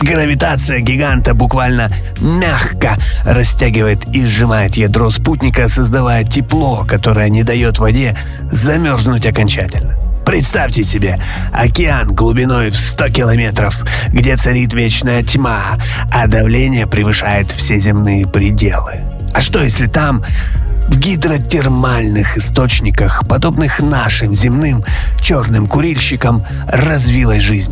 Гравитация гиганта буквально мягко растягивает и сжимает ядро спутника, создавая тепло, которое не дает воде замерзнуть окончательно. Представьте себе океан глубиной в 100 километров, где царит вечная тьма, а давление превышает все земные пределы. А что если там, в гидротермальных источниках, подобных нашим земным черным курильщикам, развилась жизнь?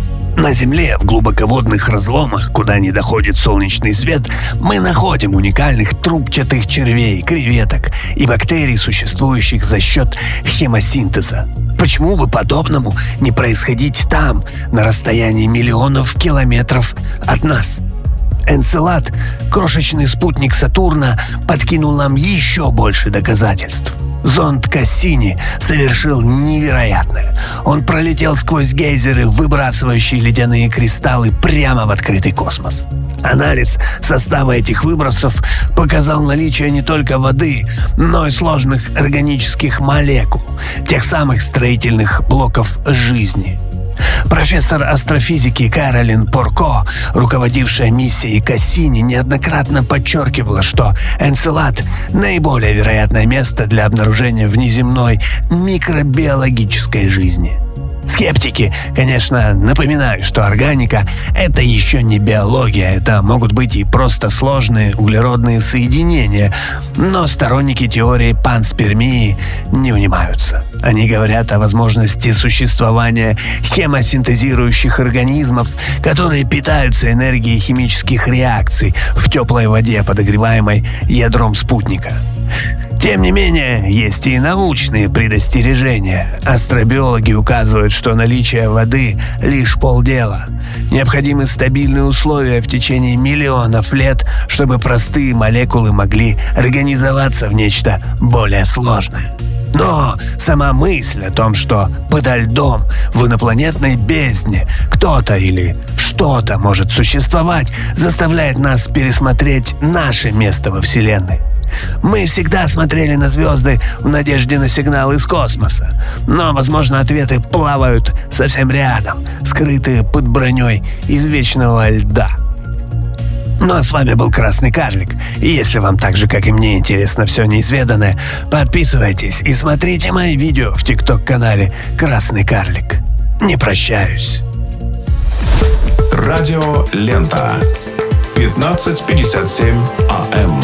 На Земле, в глубоководных разломах, куда не доходит солнечный свет, мы находим уникальных трубчатых червей, креветок и бактерий, существующих за счет хемосинтеза. Почему бы подобному не происходить там, на расстоянии миллионов километров от нас? Энцелад, крошечный спутник Сатурна, подкинул нам еще больше доказательств. Зонд Кассини совершил невероятное. Он пролетел сквозь гейзеры, выбрасывающие ледяные кристаллы прямо в открытый космос. Анализ состава этих выбросов показал наличие не только воды, но и сложных органических молекул, тех самых строительных блоков жизни. Профессор астрофизики Кэролин Порко, руководившая миссией Кассини, неоднократно подчеркивала, что Энцелад – наиболее вероятное место для обнаружения внеземной микробиологической жизни. Скептики, конечно, напоминают, что органика – это еще не биология, это могут быть и просто сложные углеродные соединения, но сторонники теории панспермии не унимаются. Они говорят о возможности существования хемосинтезирующих организмов, которые питаются энергией химических реакций в теплой воде, подогреваемой ядром спутника. Тем не менее, есть и научные предостережения. Астробиологи указывают, что наличие воды – лишь полдела. Необходимы стабильные условия в течение миллионов лет, чтобы простые молекулы могли организоваться в нечто более сложное. Но сама мысль о том, что подо льдом в инопланетной бездне кто-то или что-то может существовать, заставляет нас пересмотреть наше место во Вселенной. Мы всегда смотрели на звезды в надежде на сигнал из космоса, но, возможно, ответы плавают совсем рядом, скрытые под броней из вечного льда. Ну а с вами был Красный Карлик. И если вам так же, как и мне, интересно все неизведанное, подписывайтесь и смотрите мои видео в ТикТок-канале Красный Карлик. Не прощаюсь. Радио Лента. 15:57 АМ.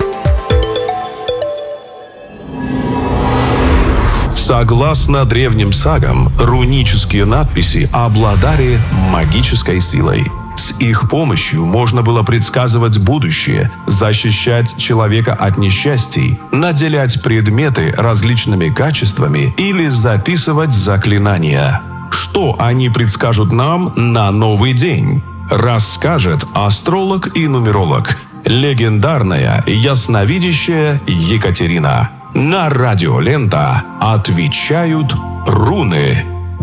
Согласно древним сагам, рунические надписи обладали магической силой. С их помощью можно было предсказывать будущее, защищать человека от несчастий, наделять предметы различными качествами или записывать заклинания. Что они предскажут нам на новый день? Расскажет астролог и нумеролог, легендарная ясновидящая Екатерина. На Радио Лента отвечают руны.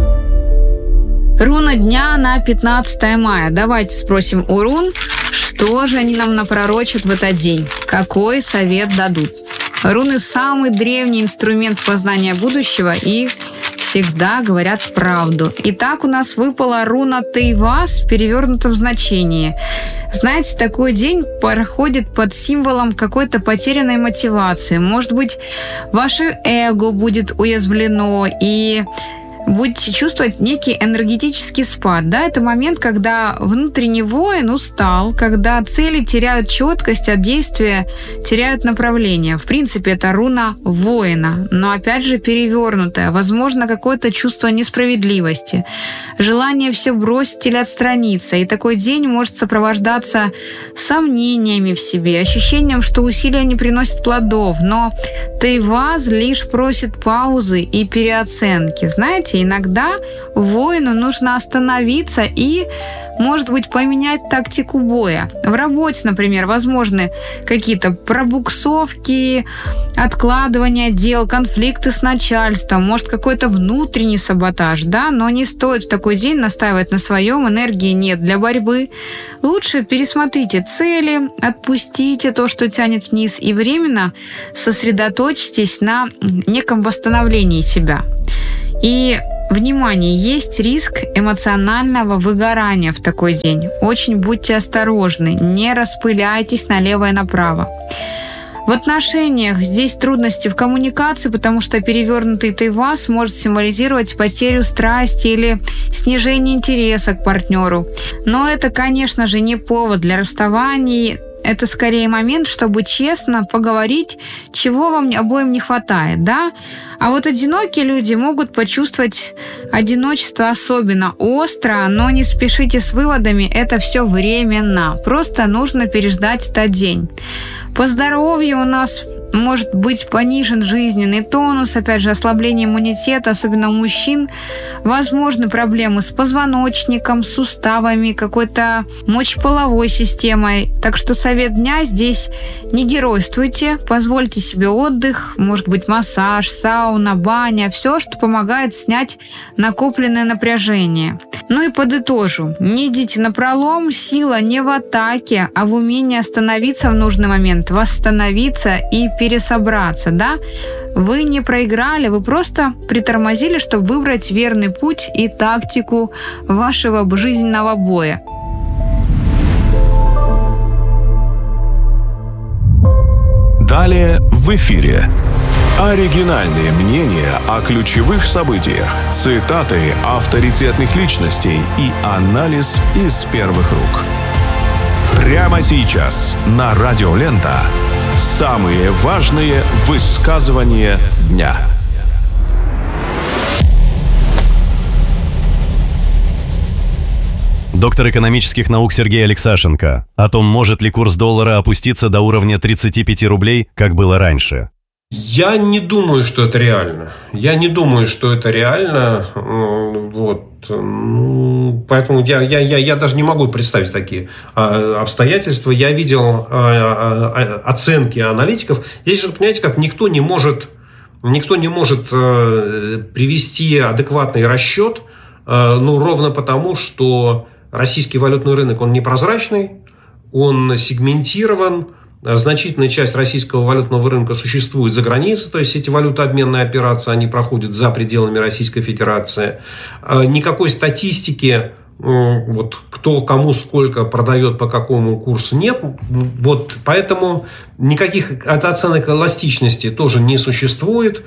Руна дня на 15 мая. Давайте спросим у рун, что же они нам напророчат в этот день. Какой совет дадут? Руны – самый древний инструмент познания будущего и всегда говорят правду. Итак, у нас выпала руна Тейвас в перевернутом значении. Знаете, такой день проходит под символом какой-то потерянной мотивации. Может быть, ваше эго будет уязвлено и будете чувствовать некий энергетический спад. Да, это момент, когда внутренний воин устал, когда цели теряют четкость, а действия теряют направление. В принципе, это руна воина, но опять же перевернутая. Возможно, какое-то чувство несправедливости, желание все бросить или отстраниться. И такой день может сопровождаться сомнениями в себе, ощущением, что усилия не приносят плодов. Но Тейваз лишь просит паузы и переоценки. Знаете, иногда воину нужно остановиться и, может быть, поменять тактику боя. В работе, например, возможны какие-то пробуксовки, откладывания дел, конфликты с начальством, может, какой-то внутренний саботаж, да, но не стоит в такой день настаивать на своем, энергии нет для борьбы. Лучше пересмотрите цели, отпустите то, что тянет вниз, и временно сосредоточьтесь на неком восстановлении себя. И Внимание, есть риск эмоционального выгорания в такой день. Очень будьте осторожны, не распыляйтесь налево и направо. В отношениях здесь трудности в коммуникации, потому что перевернутый тайвас может символизировать потерю страсти или снижение интереса к партнеру. Но это, конечно же, не повод для расставаний. Это скорее момент, чтобы честно поговорить, чего вам обоим не хватает, да? А вот одинокие люди могут почувствовать одиночество особенно остро, но не спешите с выводами, это все временно. Просто нужно переждать этот день. По здоровью у нас может быть понижен жизненный тонус, опять же, ослабление иммунитета, особенно у мужчин. Возможны проблемы с позвоночником, суставами, какой-то мочеполовой системой. Так что совет дня здесь: не геройствуйте, позвольте себе отдых, может быть, массаж, сауна, баня, все, что помогает снять накопленное напряжение. Ну и подытожу. Не идите напролом, сила не в атаке, а в умении остановиться в нужный момент, восстановиться и пересобраться, да? Вы не проиграли, вы просто притормозили, чтобы выбрать верный путь и тактику вашего жизненного боя. Далее в эфире. Оригинальные мнения о ключевых событиях, цитаты авторитетных личностей и анализ из первых рук. Прямо сейчас на Радио Лента самые важные высказывания дня. Доктор экономических наук Сергей Алексашенко о том, может ли курс доллара опуститься до уровня 35 рублей, как было раньше. Я не думаю, что это реально. Поэтому я даже не могу представить такие обстоятельства. Я видел оценки аналитиков. Здесь же, понимаете, как никто не может привести адекватный расчет, ровно потому, что российский валютный рынок, он непрозрачный, он сегментирован. Значительная часть российского валютного рынка существует за границей, то есть эти валютообменные операции, они проходят за пределами Российской Федерации. Никакой статистики, кто кому сколько продает, по какому курсу, нет. Поэтому никаких оценок эластичности тоже не существует.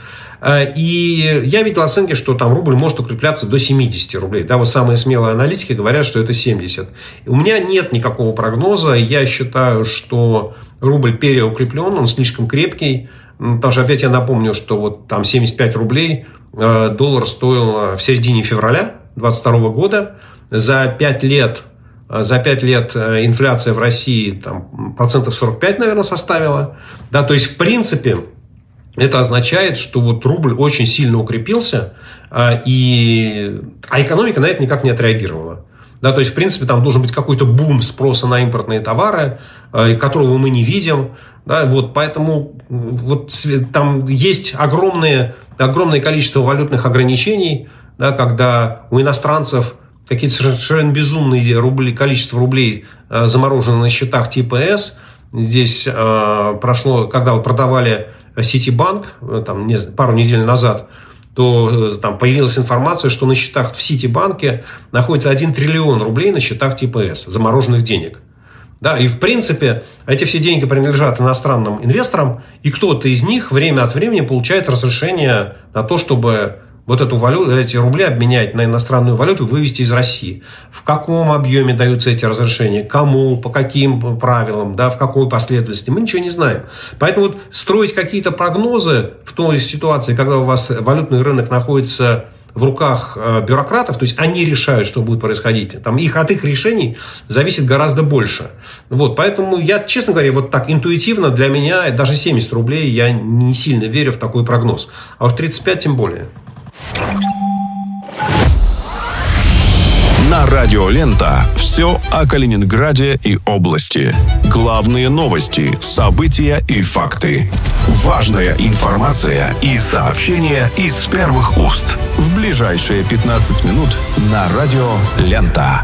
И я видел оценки, что там рубль может укрепляться до 70 рублей. Да, вот самые смелые аналитики говорят, что это 70. У меня нет никакого прогноза. Я считаю, что рубль переукреплен, он слишком крепкий. Потому что, опять я напомню, что там 75 рублей доллар стоил в середине февраля 2022 года. За 5 лет инфляция в России там, 45%, наверное, составила. Да, то есть, в принципе, это означает, что рубль очень сильно укрепился, а экономика на это никак не отреагировала. Да, то есть, в принципе, там должен быть какой-то бум спроса на импортные товары, которого мы не видим. Да, поэтому там есть огромное количество валютных ограничений, да, когда у иностранцев какие-то совершенно безумные количество рублей заморожено на счетах типа С. Здесь прошло, когда продавали Ситибанк пару недель назад, то там появилась информация, что на счетах в Ситибанке находится 1 триллион рублей на счетах типа С, замороженных денег. Да, и в принципе эти все деньги принадлежат иностранным инвесторам, и кто-то из них время от времени получает разрешение на то, чтобы эти рубли обменять на иностранную валюту и вывести из России. В каком объеме даются эти разрешения, кому, по каким правилам, да, в какой последовательности, мы ничего не знаем. Поэтому строить какие-то прогнозы в той ситуации, когда у вас валютный рынок находится в руках бюрократов, то есть они решают, что будет происходить, от их решений зависит гораздо больше. Поэтому я, честно говоря, так интуитивно для меня даже 70 рублей я не сильно верю в такой прогноз. А уж 35 тем более. На Радио Лента все о Калининграде и области. Главные новости, события и факты. Важная информация и сообщения из первых уст. В ближайшие 15 минут на Радио Лента.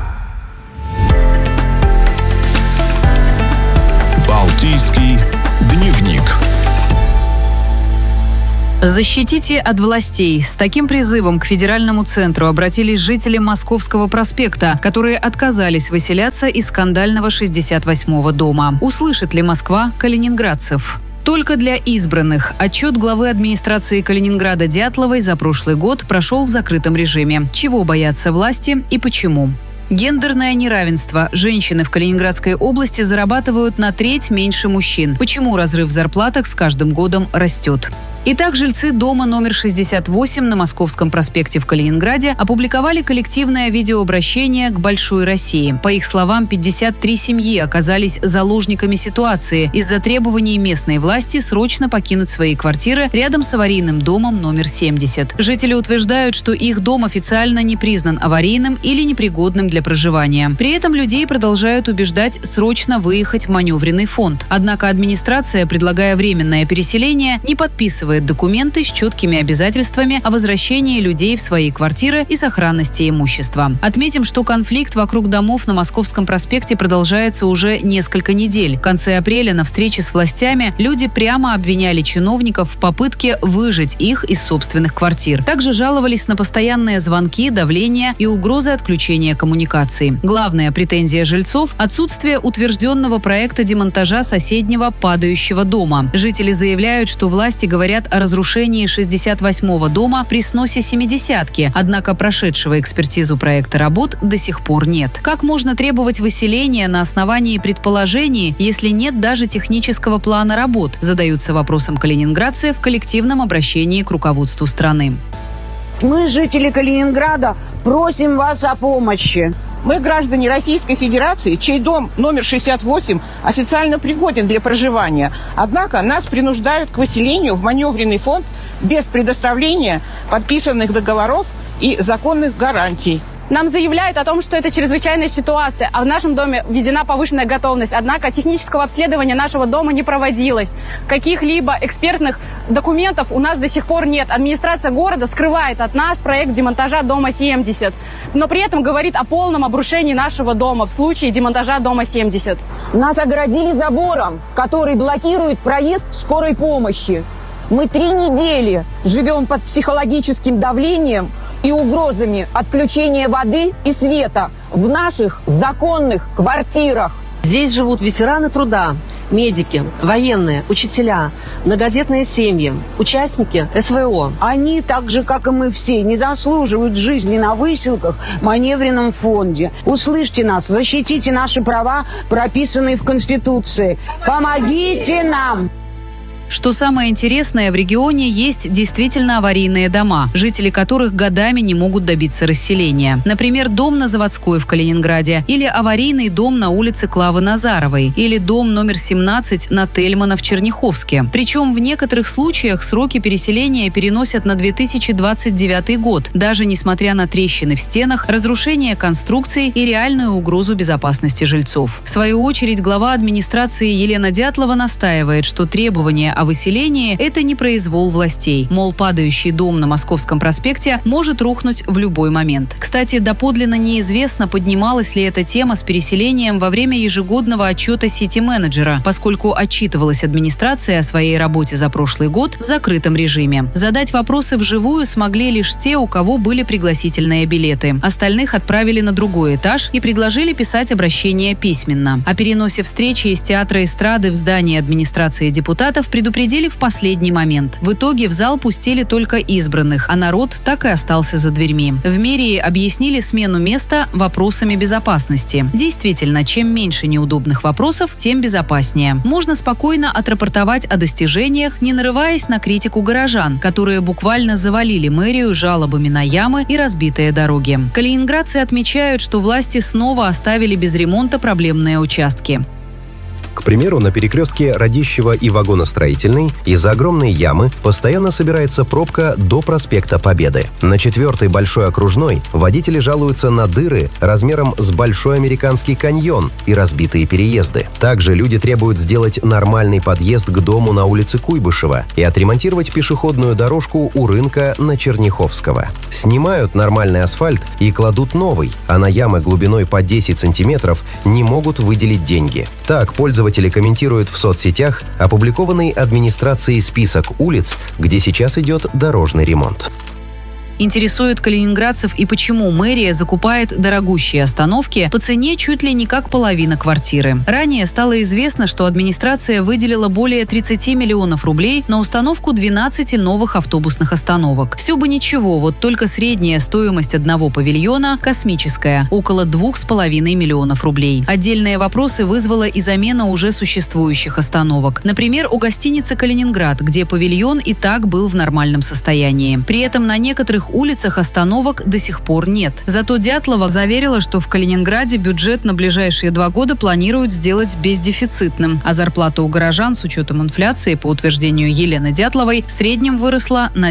Балтийский дневник. Защитите от властей. С таким призывом к федеральному центру обратились жители Московского проспекта, которые отказались выселяться из скандального 68-го дома. Услышит ли Москва калининградцев? Только для избранных. Отчет главы администрации Калининграда Дятловой за прошлый год прошел в закрытом режиме. Чего боятся власти и почему? Гендерное неравенство. Женщины в Калининградской области зарабатывают на треть меньше мужчин. Почему разрыв в зарплатах с каждым годом растет? Итак, жильцы дома номер 68 на Московском проспекте в Калининграде опубликовали коллективное видеообращение к «Большой России». По их словам, 53 семьи оказались заложниками ситуации из-за требований местной власти срочно покинуть свои квартиры рядом с аварийным домом номер 70. Жители утверждают, что их дом официально не признан аварийным или непригодным для проживания. При этом людей продолжают убеждать срочно выехать в маневренный фонд. Однако администрация, предлагая временное переселение, не подписывает документы с четкими обязательствами о возвращении людей в свои квартиры и сохранности имущества. Отметим, что конфликт вокруг домов на Московском проспекте продолжается уже несколько недель. В конце апреля на встрече с властями люди прямо обвиняли чиновников в попытке выжать их из собственных квартир. Также жаловались на постоянные звонки, давление и угрозы отключения коммуникаций. Главная претензия жильцов – отсутствие утвержденного проекта демонтажа соседнего падающего дома. Жители заявляют, что власти говорят о разрушении 68-го дома при сносе 70-ки, однако прошедшего экспертизу проекта работ до сих пор нет. Как можно требовать выселения на основании предположений, если нет даже технического плана работ, задаются вопросом калининградцы в коллективном обращении к руководству страны. Мы, жители Калининграда, просим вас о помощи. Мы граждане Российской Федерации, чей дом номер 68 официально пригоден для проживания. Однако нас принуждают к выселению в маневренный фонд без предоставления подписанных договоров и законных гарантий. Нам заявляют о том, что это чрезвычайная ситуация, а в нашем доме введена повышенная готовность. Однако технического обследования нашего дома не проводилось. Каких-либо экспертных документов у нас до сих пор нет. Администрация города скрывает от нас проект демонтажа дома 70, но при этом говорит о полном обрушении нашего дома в случае демонтажа дома 70. Нас огородили забором, который блокирует проезд скорой помощи. Мы 3 недели живем под психологическим давлением и угрозами отключения воды и света в наших законных квартирах. Здесь живут ветераны труда, медики, военные, учителя, многодетные семьи, участники СВО. Они, так же, как и мы все, не заслуживают жизни на выселках в маневренном фонде. Услышьте нас, защитите наши права, прописанные в Конституции. Помогите нам! Что самое интересное, в регионе есть действительно аварийные дома, жители которых годами не могут добиться расселения. Например, дом на Заводской в Калининграде, или аварийный дом на улице Клавы Назаровой, или дом номер 17 на Тельмана в Черняховске. Причем в некоторых случаях сроки переселения переносят на 2029 год, даже несмотря на трещины в стенах, разрушение конструкций и реальную угрозу безопасности жильцов. В свою очередь, глава администрации Елена Дятлова настаивает, что требования о выселении – это не произвол властей. Мол, падающий дом на Московском проспекте может рухнуть в любой момент. Кстати, доподлинно неизвестно, поднималась ли эта тема с переселением во время ежегодного отчета сити-менеджера, поскольку отчитывалась администрация о своей работе за прошлый год в закрытом режиме. Задать вопросы вживую смогли лишь те, у кого были пригласительные билеты. Остальных отправили на другой этаж и предложили писать обращение письменно. О переносе встречи из театра эстрады в здание администрации депутатов предупредили в последний момент. В итоге в зал пустили только избранных, а народ так и остался за дверьми. В мэрии объяснили смену места вопросами безопасности. Действительно, чем меньше неудобных вопросов, тем безопаснее. Можно спокойно отрапортовать о достижениях, не нарываясь на критику горожан, которые буквально завалили мэрию жалобами на ямы и разбитые дороги. Калининградцы отмечают, что власти снова оставили без ремонта проблемные участки. К примеру, на перекрестке Радищева и Вагоностроительной из-за огромной ямы постоянно собирается пробка до проспекта Победы. На 4-й Большой окружной водители жалуются на дыры размером с Большой Американский каньон и разбитые переезды. Также люди требуют сделать нормальный подъезд к дому на улице Куйбышева и отремонтировать пешеходную дорожку у рынка на Черняховского. Снимают нормальный асфальт и кладут новый, а на ямы глубиной по 10 сантиметров не могут выделить деньги. Так, пользователи Пользователи комментируют в соцсетях опубликованный администрацией список улиц, где сейчас идет дорожный ремонт. Интересует калининградцев и почему мэрия закупает дорогущие остановки по цене чуть ли не как половина квартиры. Ранее стало известно, что администрация выделила более 30 миллионов рублей на установку 12 новых автобусных остановок. Все бы ничего, вот только средняя стоимость одного павильона космическая – около 2,5 миллионов рублей. Отдельные вопросы вызвала и замена уже существующих остановок. Например, у гостиницы «Калининград», где павильон и так был в нормальном состоянии. При этом на некоторых улицах остановок до сих пор нет. Зато Дятлова заверила, что в Калининграде бюджет на ближайшие 2 года планируют сделать бездефицитным, а зарплата у горожан с учетом инфляции, по утверждению Елены Дятловой, в среднем выросла на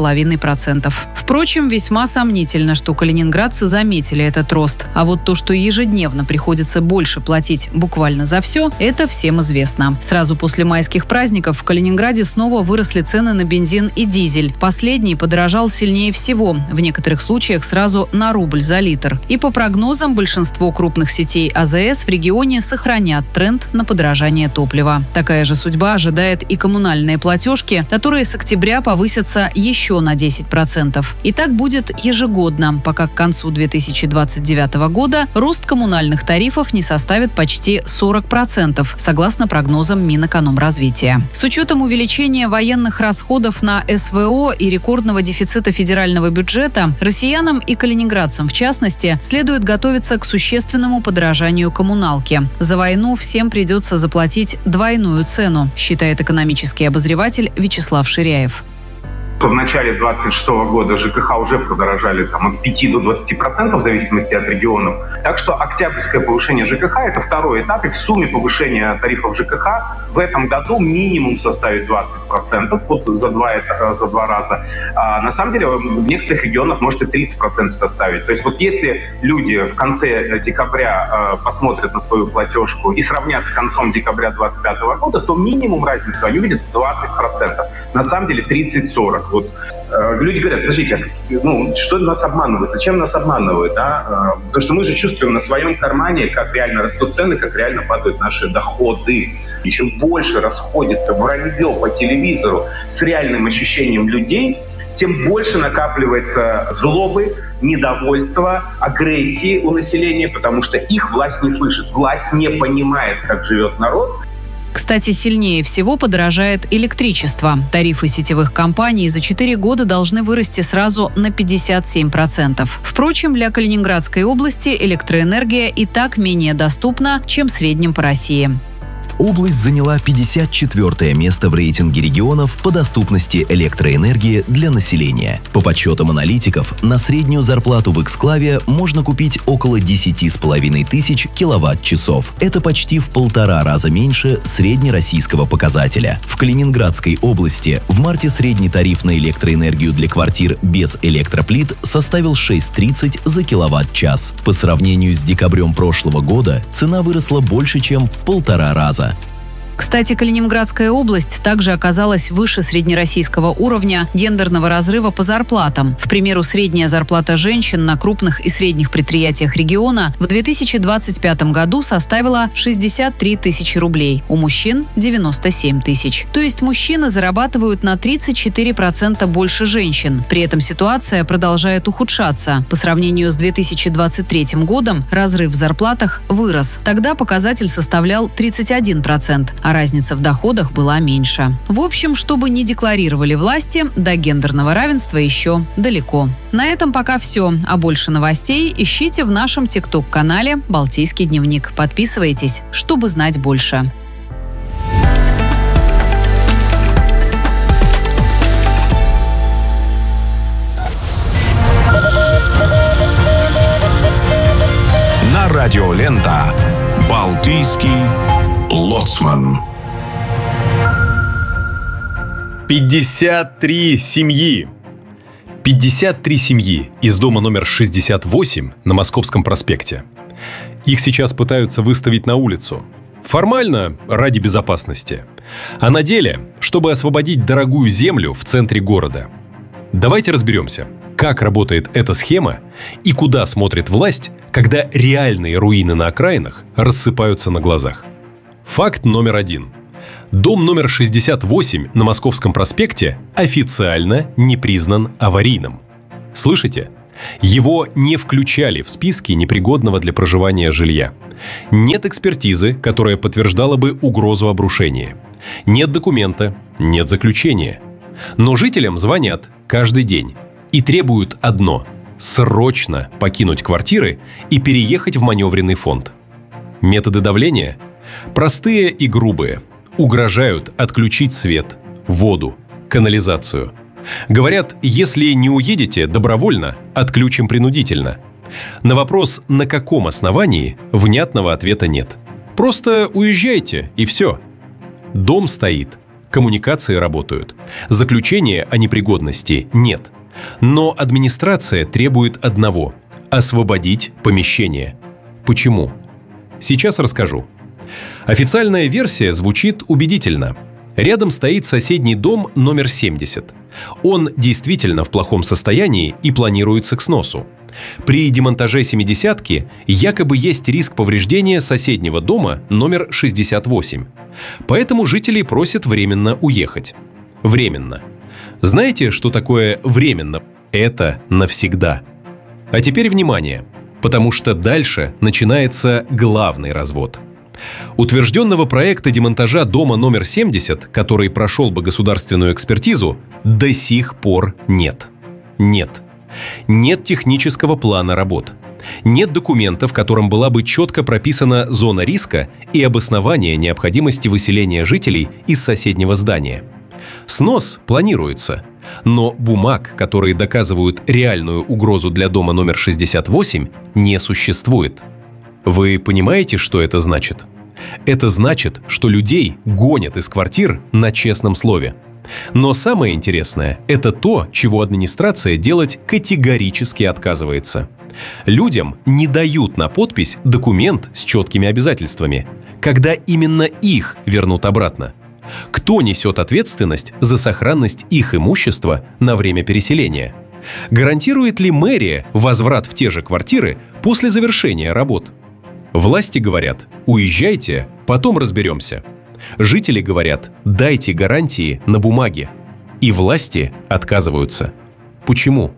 9,5%. Впрочем, весьма сомнительно, что калининградцы заметили этот рост. А вот то, что ежедневно приходится больше платить буквально за все, это всем известно. Сразу после майских праздников в Калининграде снова выросли цены на бензин и дизель. Последний подорожал сильнее всего, в некоторых случаях сразу на рубль за литр. И по прогнозам, большинство крупных сетей АЗС в регионе сохранят тренд на подорожание топлива. Такая же судьба ожидает и коммунальные платежки, которые с октября повысятся еще на 10%. И так будет ежегодно, пока к концу 2029 года рост коммунальных тарифов не составит почти 40%, согласно прогнозам Минэкономразвития. С учетом увеличения военных расходов на СВО и рекордного дефицита федерального бюджета, россиянам и калининградцам в частности следует готовиться к существенному подорожанию коммуналки. За войну всем придется заплатить двойную цену, считает экономический обозреватель Вячеслав Ширяев. В начале 2026 года ЖКХ уже подорожали от 5 до 20% в зависимости от регионов. Так что октябрьское повышение ЖКХ – это второй этап, и в сумме повышения тарифов ЖКХ в этом году минимум составит 20%, за два раза. А на самом деле в некоторых регионах может и 30% составить. То есть если люди в конце декабря посмотрят на свою платежку и сравнят с концом декабря 2025 года, то минимум разницу они увидят в 20%. На самом деле 30-40%. Люди говорят, подождите, что нас обманывают? Зачем нас обманывают? Потому что мы же чувствуем на своем кармане, как реально растут цены, как реально падают наши доходы. И чем больше расходится вранье по телевизору с реальным ощущением людей, тем больше накапливается злобы, недовольства, агрессии у населения, потому что их власть не слышит. Власть не понимает, как живет народ. Кстати, сильнее всего подорожает электричество. Тарифы сетевых компаний за 4 года должны вырасти сразу на 57%. Впрочем, для Калининградской области электроэнергия и так менее доступна, чем в среднем по России. Область заняла 54-е место в рейтинге регионов по доступности электроэнергии для населения. По подсчетам аналитиков, на среднюю зарплату в эксклаве можно купить около 10,5 тысяч киловатт-часов. Это почти в 1,5 раза меньше среднероссийского показателя. В Калининградской области в марте средний тариф на электроэнергию для квартир без электроплит составил 6,30 за киловатт-час. По сравнению с декабрем прошлого года цена выросла больше, чем в 1,5 раза. Кстати, Калининградская область также оказалась выше среднероссийского уровня гендерного разрыва по зарплатам. К примеру, средняя зарплата женщин на крупных и средних предприятиях региона в 2025 году составила 63 тысячи рублей, у мужчин – 97 тысяч. То есть мужчины зарабатывают на 34% больше женщин. При этом ситуация продолжает ухудшаться. По сравнению с 2023 годом разрыв в зарплатах вырос. Тогда показатель составлял 31%. А разница в доходах была меньше. В общем, что бы ни декларировали власти, до гендерного равенства еще далеко. На этом пока все. А больше новостей ищите в нашем ТикТок-канале «Балтийский дневник». Подписывайтесь, чтобы знать больше. На радио «Лента» «Балтийский лоцман». 53 семьи. 53 семьи из дома номер 68 на Московском проспекте. Их сейчас пытаются выставить на улицу. Формально ради безопасности. А на деле, чтобы освободить дорогую землю в центре города. Давайте разберемся, как работает эта схема и куда смотрит власть, когда реальные руины на окраинах рассыпаются на глазах. Факт номер 1. Дом номер 68 на Московском проспекте официально не признан аварийным. Слышите? Его не включали в списки непригодного для проживания жилья. Нет экспертизы, которая подтверждала бы угрозу обрушения. Нет документа, нет заключения. Но жителям звонят каждый день и требуют одно – срочно покинуть квартиры и переехать в маневренный фонд. Методы давления? Простые и грубые. Угрожают отключить свет, воду, канализацию. Говорят, если не уедете добровольно, отключим принудительно. На вопрос, на каком основании, внятного ответа нет. Просто уезжайте, и все. Дом стоит, коммуникации работают, заключения о непригодности нет. Но администрация требует одного – освободить помещение. Почему? Сейчас расскажу. Официальная версия звучит убедительно. Рядом стоит соседний дом номер 70. Он действительно в плохом состоянии и планируется к сносу. При демонтаже 70-ки якобы есть риск повреждения соседнего дома номер 68. Поэтому жители просят временно уехать. Временно. Знаете, что такое временно? Это навсегда. А теперь внимание, потому что дальше начинается главный развод. Утвержденного проекта демонтажа дома номер 70, который прошел бы государственную экспертизу, до сих пор нет. Нет. Нет технического плана работ. Нет документа, в котором была бы четко прописана зона риска и обоснование необходимости выселения жителей из соседнего здания. Снос планируется, но бумаг, которые доказывают реальную угрозу для дома номер 68, не существует. Вы понимаете, что это значит? Это значит, что людей гонят из квартир на честном слове. Но самое интересное – это то, чего администрация делать категорически отказывается. Людям не дают на подпись документ с четкими обязательствами, когда именно их вернут обратно. Кто несет ответственность за сохранность их имущества на время переселения? Гарантирует ли мэрия возврат в те же квартиры после завершения работ? Власти говорят: уезжайте, потом разберемся. Жители говорят: дайте гарантии на бумаге. И власти отказываются. Почему?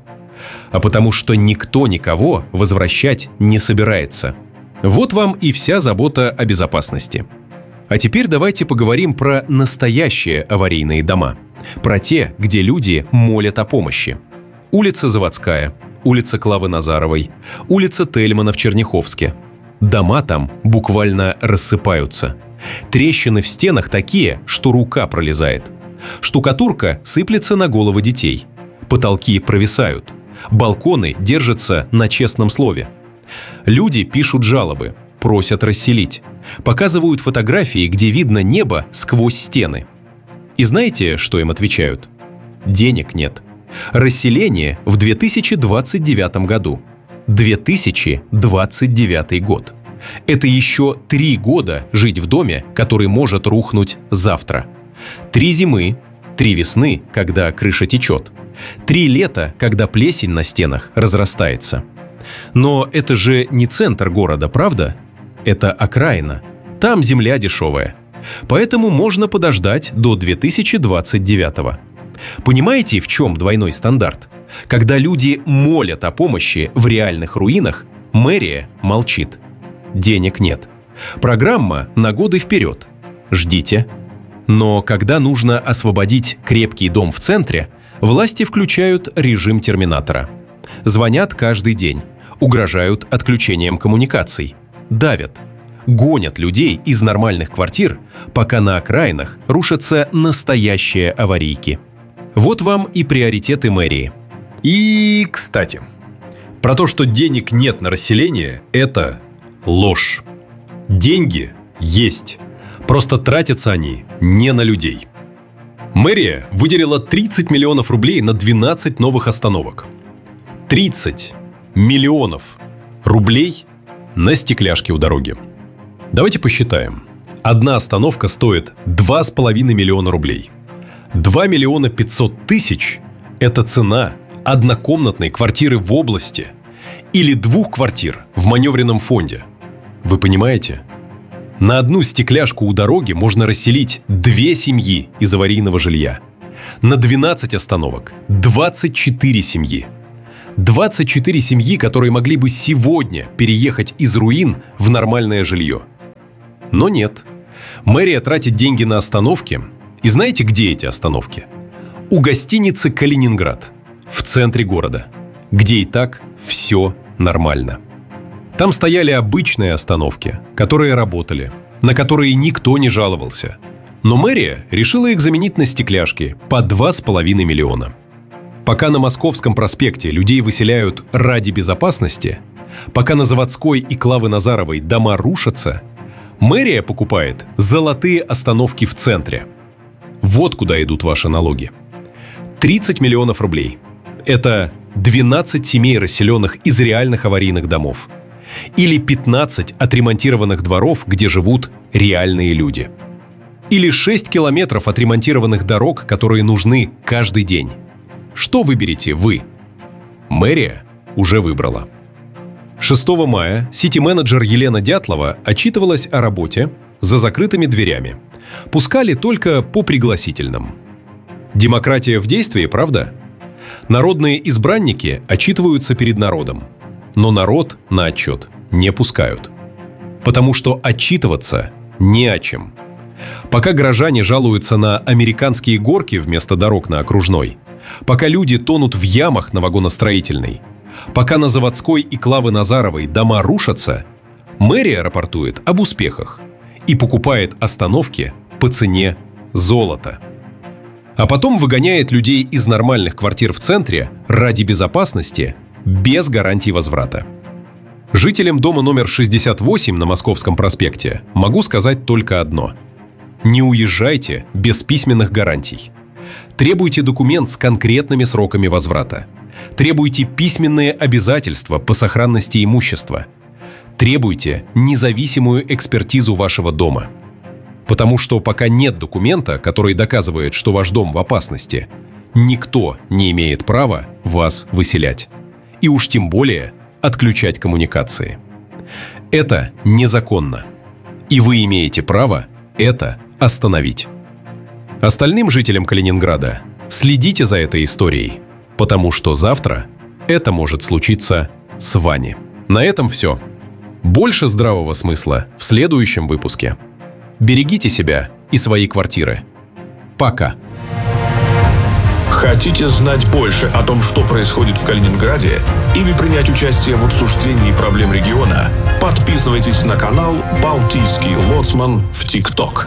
А потому что никто никого возвращать не собирается. Вот вам и вся забота о безопасности. А теперь давайте поговорим про настоящие аварийные дома. Про те, где люди молят о помощи. Улица Заводская, улица Клавы Назаровой, улица Тельмана в Черняховске. Дома там буквально рассыпаются. Трещины в стенах такие, что рука пролезает. Штукатурка сыплется на головы детей. Потолки провисают. Балконы держатся на честном слове. Люди пишут жалобы, просят расселить. Показывают фотографии, где видно небо сквозь стены. И знаете, что им отвечают? Денег нет. Расселение в 2029 году. 2029 год. Это еще 3 года жить в доме, который может рухнуть завтра. 3 зимы, 3 весны, когда крыша течет. 3 лета, когда плесень на стенах разрастается. Но это же не центр города, правда? Это окраина. Там земля дешевая. Поэтому можно подождать до 2029. Понимаете, в чем двойной стандарт? Когда люди молят о помощи в реальных руинах, мэрия молчит. Денег нет. Программа на годы вперед. Ждите. Но когда нужно освободить крепкий дом в центре, власти включают режим терминатора. Звонят каждый день, угрожают отключением коммуникаций, давят, гонят людей из нормальных квартир, пока на окраинах рушатся настоящие аварийки. Вот вам и приоритеты мэрии. И, кстати, про то, что денег нет на расселение, это ложь. Деньги есть. Просто тратятся они не на людей. Мэрия выделила 30 миллионов рублей на 12 новых остановок. 30 миллионов рублей на стекляшки у дороги. Давайте посчитаем. Одна остановка стоит 2,5 миллиона рублей. 2 миллиона 500 тысяч – это цена однокомнатной квартиры в области или 2 квартир в маневренном фонде. Вы понимаете? На одну стекляшку у дороги можно расселить 2 семьи из аварийного жилья. На 12 остановок 24 семьи. 24 семьи, которые могли бы сегодня переехать из руин в нормальное жилье. Но нет. Мэрия тратит деньги на остановки. И знаете, где эти остановки? У гостиницы «Калининград» в центре города, где и так все нормально. Там стояли обычные остановки, которые работали, на которые никто не жаловался. Но мэрия решила их заменить на стекляшки по 2,5 миллиона. Пока на Московском проспекте людей выселяют ради безопасности, пока на Заводской и Клавы Назаровой дома рушатся, мэрия покупает золотые остановки в центре. Вот куда идут ваши налоги. 30 миллионов рублей. Это 12 семей, расселенных из реальных аварийных домов. Или 15 отремонтированных дворов, где живут реальные люди. Или 6 километров отремонтированных дорог, которые нужны каждый день. Что выберете вы? Мэрия уже выбрала. 6 мая сити-менеджер Елена Дятлова отчитывалась о работе за закрытыми дверями. Пускали только по пригласительным. Демократия в действии, правда? Народные избранники отчитываются перед народом. Но народ на отчет не пускают. Потому что отчитываться не о чем. Пока горожане жалуются на американские горки вместо дорог на Окружной, пока люди тонут в ямах на Вагоностроительной, пока на Заводской и Клавы Назаровой дома рушатся, мэрия рапортует об успехах и покупает остановки по цене золота. А потом выгоняет людей из нормальных квартир в центре ради безопасности без гарантий возврата. Жителям дома номер 68 на Московском проспекте могу сказать только одно. Не уезжайте без письменных гарантий. Требуйте документ с конкретными сроками возврата. Требуйте письменные обязательства по сохранности имущества. Требуйте независимую экспертизу вашего дома. Потому что пока нет документа, который доказывает, что ваш дом в опасности, никто не имеет права вас выселять. И уж тем более отключать коммуникации. Это незаконно. И вы имеете право это остановить. Остальным жителям Калининграда следите за этой историей, потому что завтра это может случиться с вами. На этом все. Больше здравого смысла в следующем выпуске. Берегите себя и свои квартиры. Пока. Хотите знать больше о том, что происходит в Калининграде, или принять участие в обсуждении проблем региона? Подписывайтесь на канал «Балтийский лоцман» в ТикТок.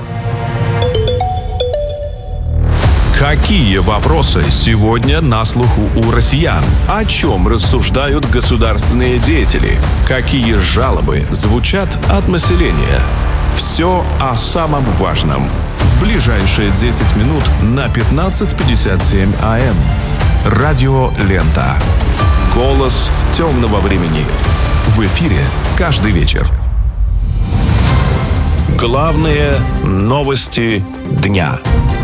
Какие вопросы сегодня на слуху у россиян? О чем рассуждают государственные деятели? Какие жалобы звучат от населения? Все о самом важном. В ближайшие 10 минут на 15:57 АМ. Радио Лента. Голос темного времени. В эфире каждый вечер. Главные новости дня.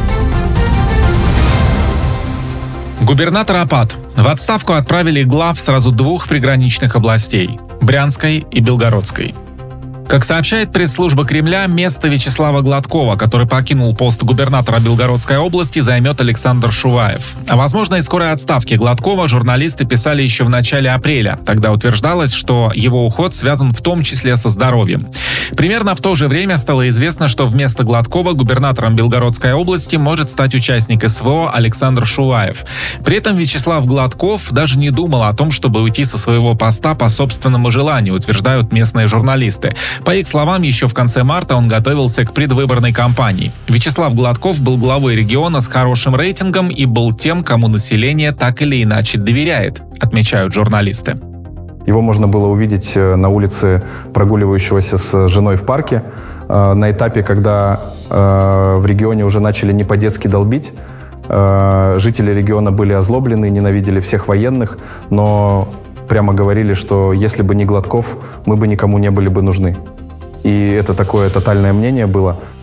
Губернатор Апат. В отставку отправили глав сразу 2 приграничных областей – Брянской и Белгородской. Как сообщает пресс-служба Кремля, место Вячеслава Гладкова, который покинул пост губернатора Белгородской области, займет Александр Шуваев. О возможной скорой отставке Гладкова журналисты писали еще в начале апреля. Тогда утверждалось, что его уход связан в том числе со здоровьем. Примерно в то же время стало известно, что вместо Гладкова губернатором Белгородской области может стать участник СВО Александр Шуваев. При этом Вячеслав Гладков даже не думал о том, чтобы уйти со своего поста по собственному желанию, утверждают местные журналисты. По их словам, еще в конце марта он готовился к предвыборной кампании. Вячеслав Гладков был главой региона с хорошим рейтингом и был тем, кому население так или иначе доверяет, отмечают журналисты. Его можно было увидеть на улице, прогуливающегося с женой в парке, на этапе, когда в регионе уже начали не по-детски долбить. Жители региона были озлоблены, ненавидели всех военных, но прямо говорили, что если бы не Гладков, мы бы никому не были бы нужны. И это такое тотальное мнение было.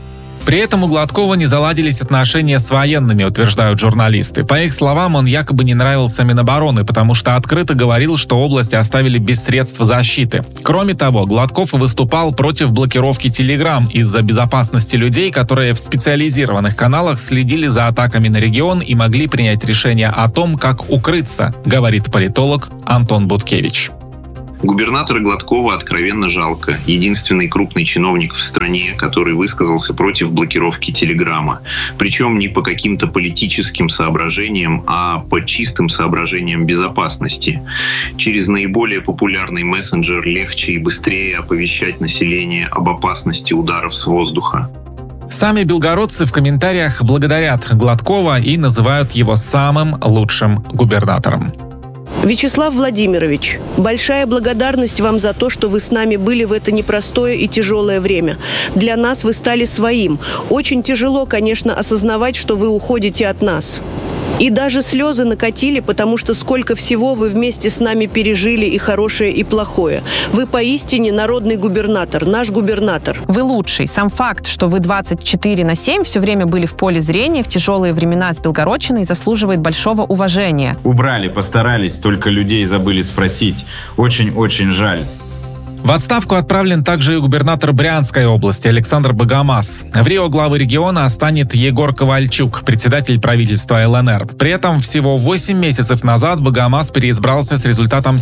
При этом у Гладкова не заладились отношения с военными, утверждают журналисты. По их словам, он якобы не нравился Минобороны, потому что открыто говорил, что область оставили без средств защиты. Кроме того, Гладков выступал против блокировки Telegram из-за безопасности людей, которые в специализированных каналах следили за атаками на регион и могли принять решение о том, как укрыться, говорит политолог Антон Буткевич. Губернатора Гладкова откровенно жалко. Единственный крупный чиновник в стране, который высказался против блокировки Телеграма. Причем не по каким-то политическим соображениям, а по чистым соображениям безопасности. Через наиболее популярный мессенджер легче и быстрее оповещать население об опасности ударов с воздуха. Сами белгородцы в комментариях благодарят Гладкова и называют его самым лучшим губернатором. Вячеслав Владимирович, большая благодарность вам за то, что вы с нами были в это непростое и тяжелое время. Для нас вы стали своим. Очень тяжело, конечно, осознавать, что вы уходите от нас. И даже слезы накатили, потому что сколько всего вы вместе с нами пережили, и хорошее, и плохое. Вы поистине народный губернатор, наш губернатор. Вы лучший. Сам факт, что вы 24/7 все время были в поле зрения в тяжелые времена с Белгородчиной, заслуживает большого уважения. Убрали, постарались, только людей забыли спросить. Очень-очень жаль. В отставку отправлен также и губернатор Брянской области Александр Богомаз. В Рио главы региона станет Егор Ковальчук, председатель правительства ЛНР. При этом всего 8 месяцев назад Богомаз переизбрался с результатом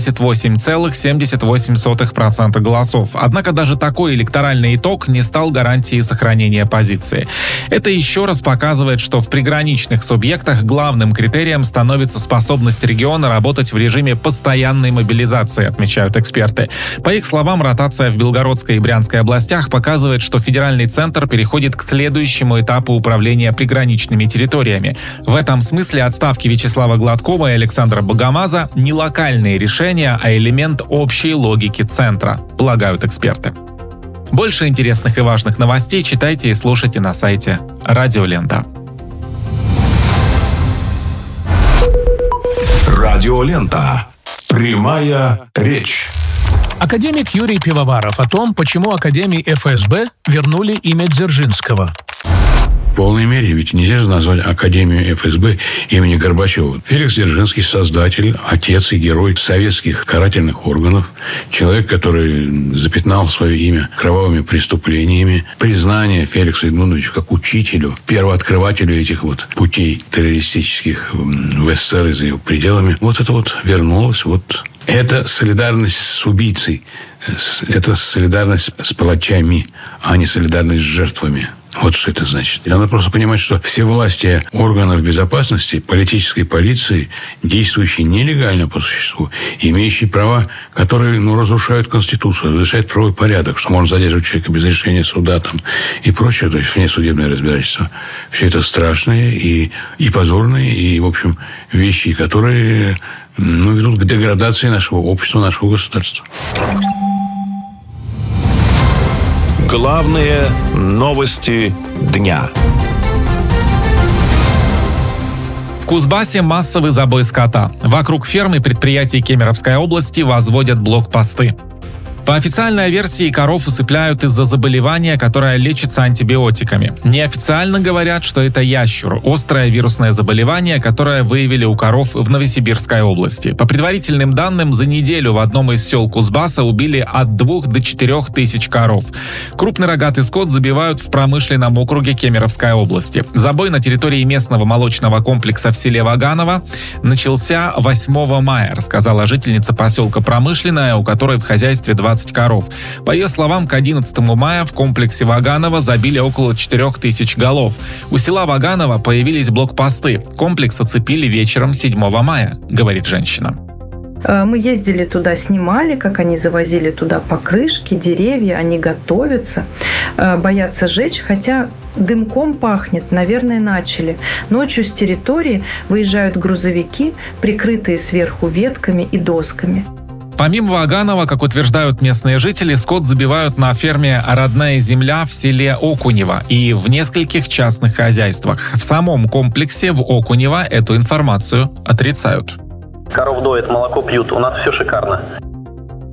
78,78% голосов. Однако даже такой электоральный итог не стал гарантией сохранения позиции. Это еще раз показывает, что в приграничных субъектах главным критерием становится способность региона работать в режиме постоянной мобилизации, отмечают эксперты. По их словам, ротация в Белгородской и Брянской областях показывает, что федеральный центр переходит к следующему этапу управления приграничными территориями. В этом смысле отставки Вячеслава Гладкова и Александра Богомаза не локальные решения, а элемент общей логики центра, полагают эксперты. Больше интересных и важных новостей читайте и слушайте на сайте Радио Лента. Радио Лента. Прямая речь. Академик Юрий Пивоваров о том, почему Академии ФСБ вернули имя Дзержинского. В полной мере, ведь нельзя же назвать Академию ФСБ имени Горбачева. Феликс Дзержинский – создатель, отец и герой советских карательных органов, человек, который запятнал свое имя кровавыми преступлениями. Признание Феликсу Эдмундовичу как учителю, первооткрывателю этих вот путей террористических в СССР и за его пределами. Вот это вот вернулось, вот. Это солидарность с убийцей, это солидарность с палачами, а не солидарность с жертвами. Вот что это значит. И надо просто понимать, что все власти органов безопасности, политической полиции, действующие нелегально по существу, имеющие права, которые разрушают Конституцию, разрушают правовой порядок, что можно задерживать человека без решения суда там, и прочее, то есть внесудебное разбирательство. Все это страшные и позорные, и, в общем, вещи, которые ведут к деградации нашего общества, нашего государства. Главные новости дня. В Кузбассе массовый забой скота. Вокруг ферм и предприятий Кемеровской области возводят блокпосты. По официальной версии, коров усыпляют из-за заболевания, которое лечится антибиотиками. Неофициально говорят, что это ящур – острое вирусное заболевание, которое выявили у коров в Новосибирской области. По предварительным данным, за неделю в одном из сел Кузбасса убили от 2 до 4 тысяч коров. Крупный рогатый скот забивают в промышленном округе Кемеровской области. Забой на территории местного молочного комплекса в селе Ваганово начался 8 мая, рассказала жительница поселка Промышленное, у которой в хозяйстве 20 коров. По ее словам, к 11 мая в комплексе Ваганово забили около 4 тысяч голов. У села Ваганово появились блокпосты. Комплекс оцепили вечером 7 мая, говорит женщина. Мы ездили туда, снимали, как они завозили туда покрышки, деревья, они готовятся, боятся жечь, хотя дымком пахнет, наверное, начали. Ночью с территории выезжают грузовики, прикрытые сверху ветками и досками. Помимо Ваганова, как утверждают местные жители, скот забивают на ферме «Родная земля» в селе Окунево и в нескольких частных хозяйствах. В самом комплексе в Окунево эту информацию отрицают. Коров доят, молоко пьют, у нас все шикарно.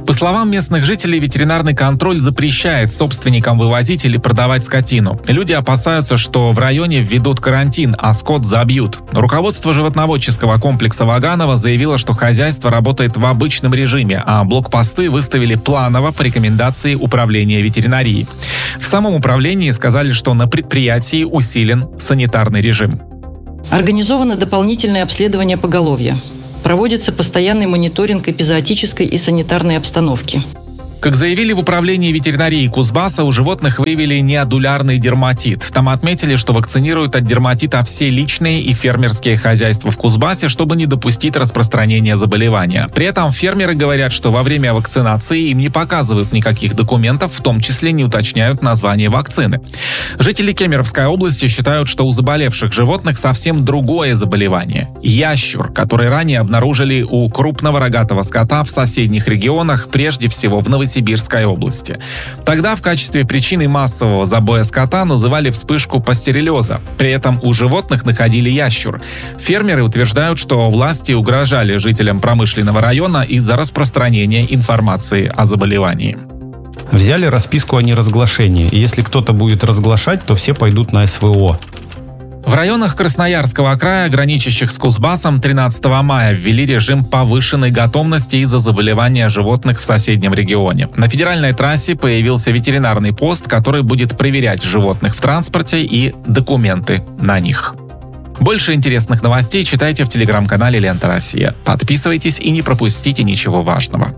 По словам местных жителей, ветеринарный контроль запрещает собственникам вывозить или продавать скотину. Люди опасаются, что в районе введут карантин, а скот забьют. Руководство животноводческого комплекса Ваганова заявило, что хозяйство работает в обычном режиме, а блокпосты выставили планово по рекомендации управления ветеринарии. В самом управлении сказали, что на предприятии усилен санитарный режим. Организовано дополнительное обследование поголовья. Проводится постоянный мониторинг эпизоотической и санитарной обстановки. Как заявили в управлении ветеринарии Кузбасса, у животных выявили неодулярный дерматит. Там отметили, что вакцинируют от дерматита все личные и фермерские хозяйства в Кузбассе, чтобы не допустить распространения заболевания. При этом фермеры говорят, что во время вакцинации им не показывают никаких документов, в том числе не уточняют название вакцины. Жители Кемеровской области считают, что у заболевших животных совсем другое заболевание – ящур, который ранее обнаружили у крупного рогатого скота в соседних регионах, прежде всего в Новосибирской области. Тогда в качестве причины массового забоя скота называли вспышку пастереллеза. При этом у животных находили ящур. Фермеры утверждают, что власти угрожали жителям промышленного района из-за распространения информации о заболевании. Взяли расписку о неразглашении, и если кто-то будет разглашать, то все пойдут на СВО. В районах Красноярского края, граничащих с Кузбассом, 13 мая ввели режим повышенной готовности из-за заболевания животных в соседнем регионе. На федеральной трассе появился ветеринарный пост, который будет проверять животных в транспорте и документы на них. Больше интересных новостей читайте в телеграм-канале «Лента Россия». Подписывайтесь и не пропустите ничего важного.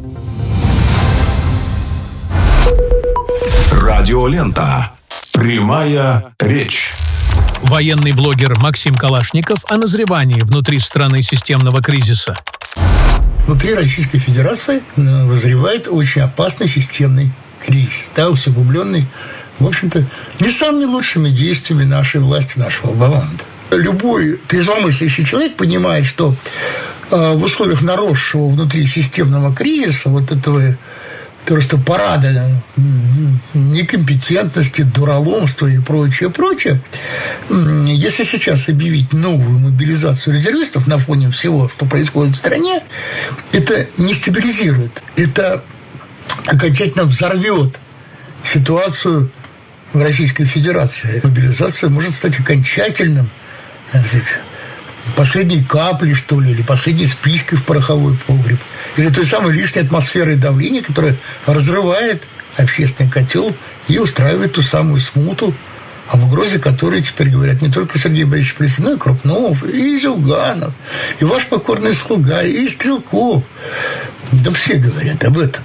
Радиолента. Прямая речь. Военный блогер Максим Калашников о назревании внутри страны системного кризиса. Внутри Российской Федерации вызревает очень опасный системный кризис, усугубленный, в общем-то, не самыми лучшими действиями нашей власти, нашего баланса. Любой трезвомыслящий человек понимает, что в условиях наросшего внутри системного кризиса вот этого просто парада некомпетентности, дураломства и прочее, если сейчас объявить новую мобилизацию резервистов на фоне всего, что происходит в стране, это не стабилизирует, это окончательно взорвет ситуацию в Российской Федерации. Мобилизация может стать окончательным, последней каплей, что ли, или последней спичкой в пороховой погреб, или той самой лишней атмосферой давления, которая разрывает общественный котел и устраивает ту самую смуту, об угрозе которой теперь говорят не только Сергей Борисович Плесин, но и Крупнов, и Зюганов, и ваш покорный слуга, и Стрелков. Да все говорят об этом.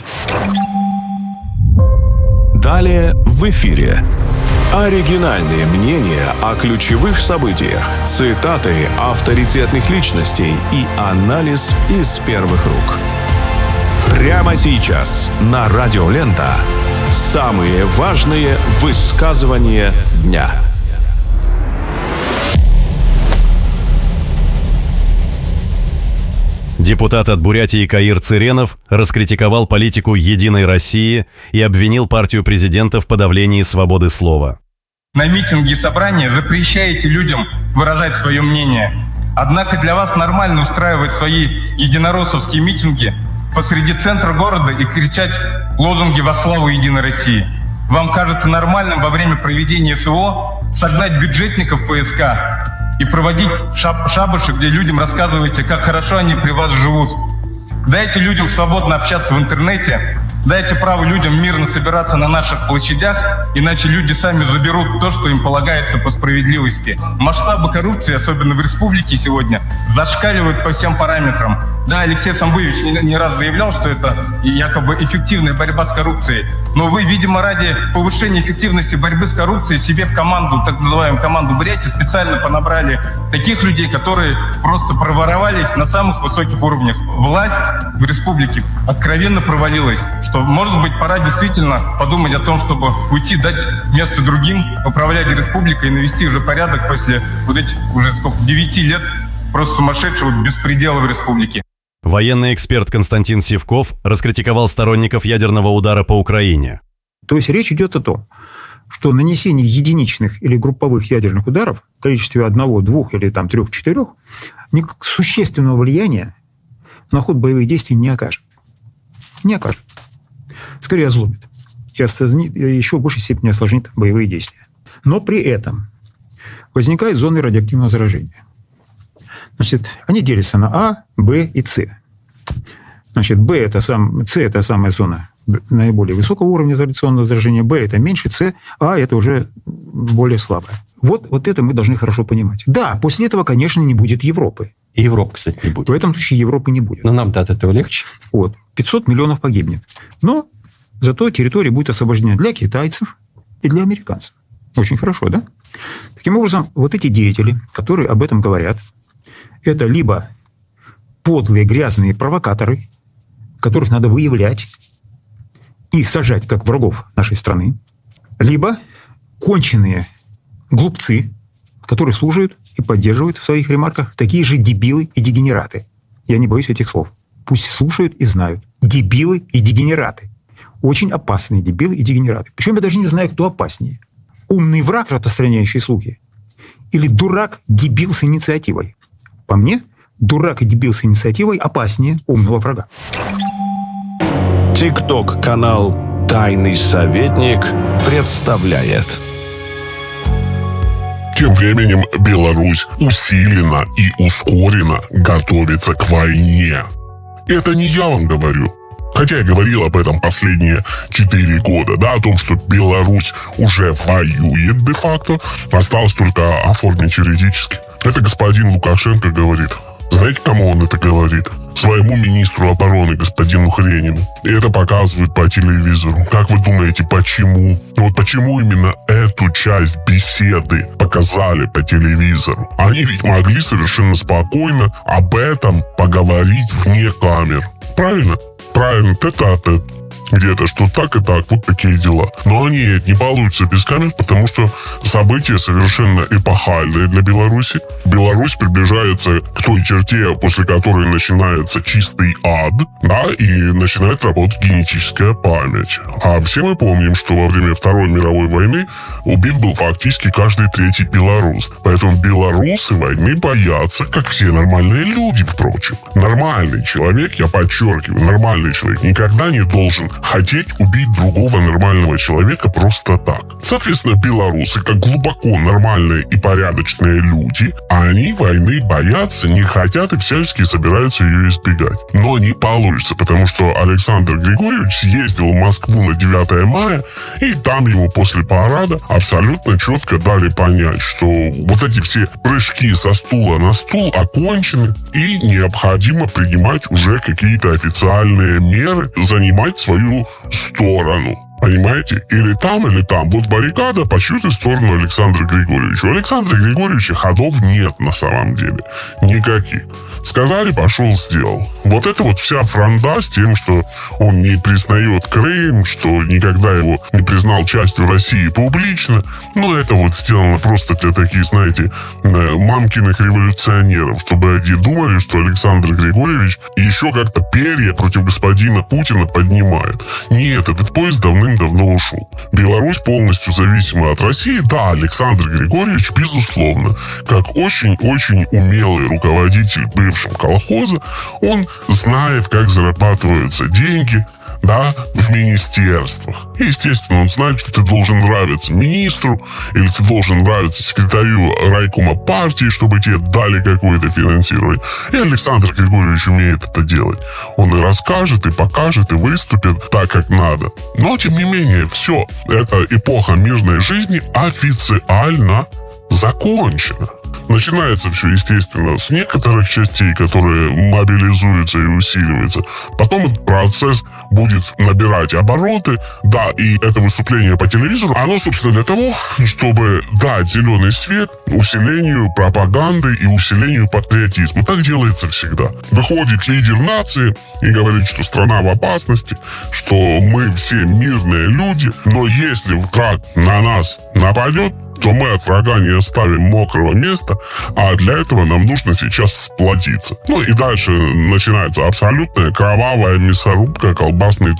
Далее в эфире. Оригинальные мнения о ключевых событиях, цитаты авторитетных личностей и анализ из первых рук. Прямо сейчас на Радио Лента самые важные высказывания дня. Депутат от Бурятии Каир Цыренов раскритиковал политику «Единой России» и обвинил партию президента в подавлении свободы слова. На митинге и собрании запрещаете людям выражать свое мнение. Однако для вас нормально устраивать свои единороссовские митинги посреди центра города и кричать лозунги во славу Единой России. Вам кажется нормальным во время проведения СВО согнать бюджетников ФСК и проводить шабаши, где людям рассказываете, как хорошо они при вас живут. Дайте людям свободно общаться в интернете, дайте право людям мирно собираться на наших площадях, иначе люди сами заберут то, что им полагается по справедливости. Масштабы коррупции, особенно в республике сегодня, зашкаливают по всем параметрам. Да, Алексей Самбуевич не раз заявлял, что это якобы эффективная борьба с коррупцией. Но вы, видимо, ради повышения эффективности борьбы с коррупцией себе в команду, так называемую команду Бурятии, специально понабрали таких людей, которые просто проворовались на самых высоких уровнях. Власть в республике откровенно провалилась, что, может быть, пора действительно подумать о том, чтобы уйти, дать место другим, управлять республикой и навести уже порядок после вот этих уже 9 лет просто сумасшедшего беспредела в республике. Военный эксперт Константин Сивков раскритиковал сторонников ядерного удара по Украине. То есть речь идет о том, что нанесение единичных или групповых ядерных ударов в количестве 1, 2 или 3, 4 существенного влияния на ход боевых действий не окажет. Не окажет. Скорее озлобит. И еще в большей степени осложнит боевые действия. Но при этом возникают зоны радиоактивного заражения. Значит, они делятся на А, Б и С. Значит, С – это самая зона наиболее высокого уровня радиационного заражения, Б – это меньше, С, А – это уже более слабое. Вот это мы должны хорошо понимать. Да, после этого, конечно, не будет Европы. И Европы, кстати, не будет. В этом случае Европы не будет. Но нам-то от этого легче. 500 миллионов погибнет. Но зато территория будет освобождена для китайцев и для американцев. Очень хорошо, да? Таким образом, вот эти деятели, которые об этом говорят, это либо подлые, грязные провокаторы, которых надо выявлять и сажать как врагов нашей страны, либо конченые глупцы, которые слушают и поддерживают в своих ремарках такие же дебилы и дегенераты. Я не боюсь этих слов. Пусть слушают и знают. Дебилы и дегенераты. Очень опасные дебилы и дегенераты. Причем я даже не знаю, кто опаснее. Умный враг, распространяющий слухи, или дурак-дебил с инициативой. По мне, дурак и дебил с инициативой опаснее умного врага. ТикТок-канал «Тайный советник» представляет. Тем временем Беларусь усиленно и ускоренно готовится к войне. Это не я вам говорю. Хотя я говорил об этом последние 4 года, да, о том, что Беларусь уже воюет де-факто, осталось только оформить юридически. Это господин Лукашенко говорит. Знаете, кому он это говорит? Своему министру обороны, господину Хренину. И это показывают по телевизору. Как вы думаете, почему? Почему именно эту часть беседы показали по телевизору? Они ведь могли совершенно спокойно об этом поговорить вне камер. Правильно? Правильно, тет-а-тет. Где-то, что так и так, вот такие дела. Но они не получится без камер, потому что события совершенно эпохальные для Беларуси. Беларусь приближается к той черте, после которой начинается чистый ад, да, и начинает работать генетическая память. А все мы помним, что во время Второй мировой войны убит был фактически каждый 3-й белорус. Поэтому белорусы войны боятся, как все нормальные люди, впрочем. Нормальный человек, я подчеркиваю, нормальный человек никогда не должен хотеть убить другого нормального человека просто так. Соответственно, белорусы, как глубоко нормальные и порядочные люди, они войны боятся, не хотят и всячески собираются ее избегать. Но не получится, потому что Александр Григорьевич съездил в Москву на 9 мая, и там ему после парада абсолютно четко дали понять, что вот эти все прыжки со стула на стул окончены, и необходимо принимать уже какие-то официальные меры, занимать свою сторону. Понимаете? Или там. Вот баррикада по чью-то сторону Александра Григорьевича. У Александра Григорьевича ходов нет на самом деле. Никаких. Сказали, пошел, сделал. Вот это вот вся фронда с тем, что он не признает Крым, что никогда его не признал частью России публично. Это вот сделано просто для таких, знаете, мамкиных революционеров, чтобы они думали, что Александр Григорьевич еще как-то перья против господина Путина поднимает. Нет, этот поезд давным-давно ушел. Беларусь полностью зависима от России. Да, Александр Григорьевич, безусловно, как очень-очень умелый руководитель бывшего колхоза, он знает, как зарабатываются деньги, да, в министерствах. И, естественно, он знает, что ты должен нравиться министру, или ты должен нравиться секретарю райкома партии, чтобы тебе дали какое-то финансирование. И Александр Григорьевич умеет это делать. Он и расскажет, и покажет, и выступит так, как надо. Но, тем не менее, все, эта эпоха мирной жизни официально закончена. Начинается все, естественно, с некоторых частей, которые мобилизуются и усиливаются. Потом этот процесс будет набирать обороты. Да, и это выступление по телевизору, оно, собственно, для того, чтобы дать зеленый свет усилению пропаганды и усилению патриотизма. Так делается всегда. Выходит лидер нации и говорит, что страна в опасности, что мы все мирные люди, но если враг на нас нападет, то мы от врага не оставим мокрого места, а для этого нам нужно сейчас сплотиться. И дальше начинается абсолютная кровавая мясорубка, колбасный цех.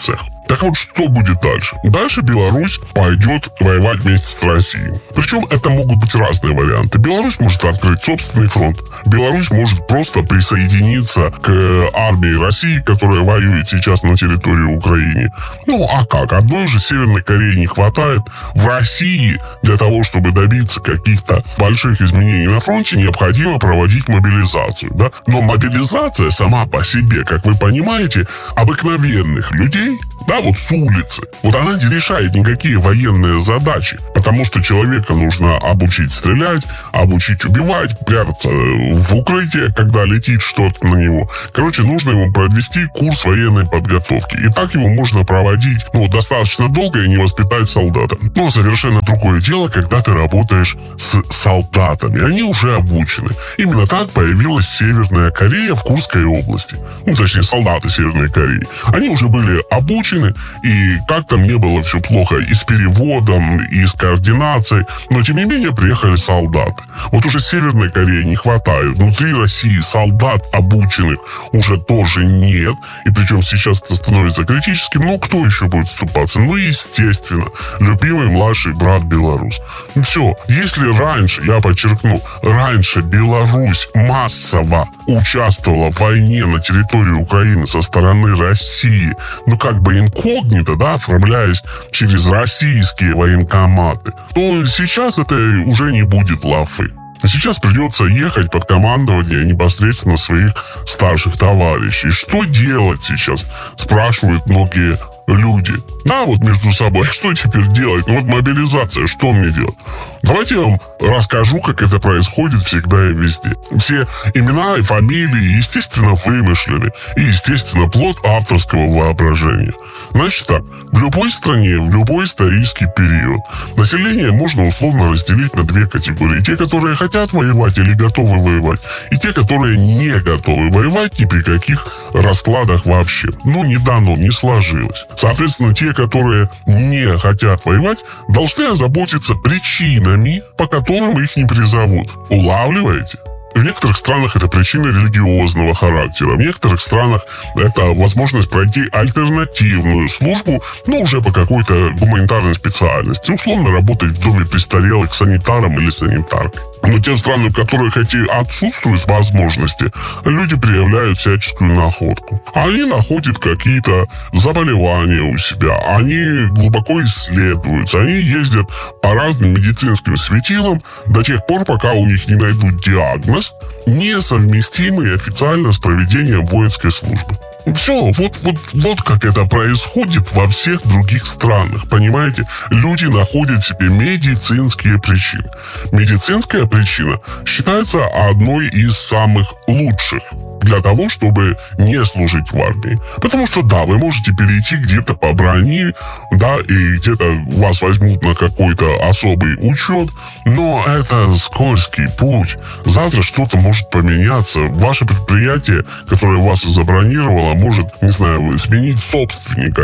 Так вот, что будет дальше? Дальше Беларусь пойдет воевать вместе с Россией. Причем это могут быть разные варианты. Беларусь может открыть собственный фронт. Беларусь может просто присоединиться к армии России, которая воюет сейчас на территории Украины. Ну, а как? Одной же Северной Кореи не хватает. В России для того, чтобы добиться каких-то больших изменений на фронте, необходимо проводить мобилизацию. Да? Но мобилизация сама по себе, как вы понимаете, обыкновенных людей, да, вот с улицы, вот она не решает никакие военные задачи, потому что человека нужно обучить стрелять, обучить убивать, прятаться в укрытие, когда летит что-то на него. Короче, нужно ему провести курс военной подготовки. И так его можно проводить, достаточно долго и не воспитать солдата. Но совершенно другое дело, когда ты работаешь с солдатами. Они уже обучены. Именно так появилась Северная Корея в Курской области. Точнее, солдаты Северной Кореи. Они уже были обучены, и как там не было все плохо и с переводом, и с координацией, но тем не менее приехали солдаты. Вот уже Северной Корее не хватает. Внутри России солдат обученных уже тоже нет. И причем сейчас это становится критическим. Ну, кто еще будет вступаться? Ну, естественно, любимый младший брат Беларусь. Все. Если раньше, я подчеркну, раньше Беларусь массово участвовала в войне на территории Украины со стороны России, как бы инкогнито, да, оформляясь через российские военкоматы, то сейчас это уже не будет лафы. Сейчас придется ехать под командование непосредственно своих старших товарищей. Что делать сейчас? Спрашивают многие люди. Да, вот между собой. Что теперь делать? Вот мобилизация, что мне делать? Давайте я вам расскажу, как это происходит всегда и везде. Все имена и фамилии, естественно, вымышлены. И, естественно, плод авторского воображения. Значит так, в любой стране, в любой исторический период население можно условно разделить на две категории. Те, которые хотят воевать или готовы воевать, и те, которые не готовы воевать ни при каких раскладах вообще. Не дано, не сложилось. Соответственно, те, которые не хотят воевать, должны озаботиться причинами, по которым их не призовут. Улавливаете? В некоторых странах это причина религиозного характера. В некоторых странах это возможность пройти альтернативную службу, уже по какой-то гуманитарной специальности. Условно работать в доме престарелых санитаром или санитаркой. Но те страны, в которых эти отсутствуют возможности, люди проявляют всяческую находку. Они находят какие-то заболевания у себя, они глубоко исследуются, они ездят по разным медицинским светилам до тех пор, пока у них не найдут диагноз, несовместимый официально с проведением воинской службы. Все, вот как это происходит во всех других странах, понимаете? Люди находят себе медицинские причины. Медицинская причина считается одной из самых лучших для того, чтобы не служить в армии. Потому что, да, вы можете перейти где-то по броне, да, и где-то вас возьмут на какой-то особый учет, но это скользкий путь. Завтра что-то может поменяться. Ваше предприятие, которое вас забронировало, может, не знаю, сменить собственника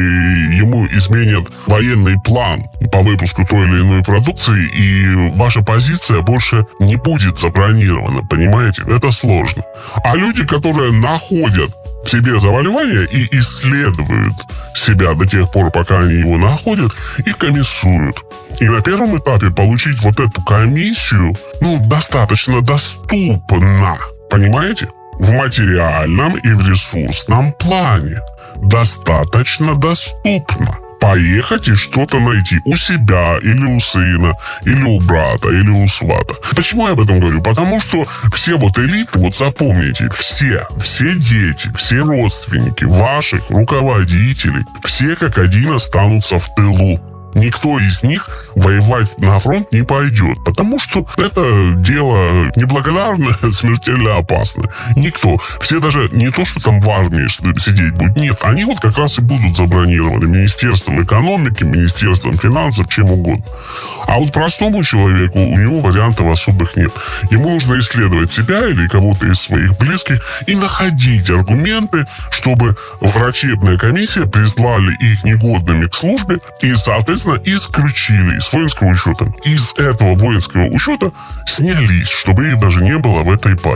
или ему изменят военный план по выпуску той или иной продукции, и ваша позиция больше не будет забронирована, понимаете? Это сложно. А люди, которые находят в себе заболевание и исследуют себя до тех пор, пока они его находят, их комиссуют. И на первом этапе получить вот эту комиссию, достаточно доступно, понимаете? В материальном и в ресурсном плане. Достаточно доступно. Поехать и что-то найти у себя, или у сына, или у брата, или у свата. Почему я об этом говорю? Потому что все элиты, запомните, все дети, все родственники ваших руководителей, все как один останутся в тылу. Никто из них воевать на фронт не пойдет, потому что это дело неблагодарное, смертельно опасное. Никто. Все даже не то, что там в армии сидеть будут. Нет, они как раз и будут забронированы Министерством экономики, Министерством финансов, чем угодно. А простому человеку у него вариантов особых нет. Ему нужно исследовать себя или кого-то из своих близких и находить аргументы, чтобы врачебная комиссия признали их негодными к службе и, соответственно, исключили из воинского учета. Из этого воинского учета снялись, чтобы их даже не было в этой базе.